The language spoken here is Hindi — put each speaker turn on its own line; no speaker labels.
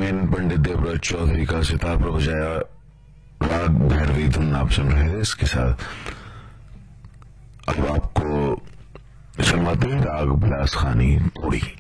गायन पंडित देवराज चौधरी का सितार पर बजाया राग भैरवी धुन आप सुन रहे थे। इसके साथ अब आपको सुनवाते हैं राग बिलास खानी तोड़ी।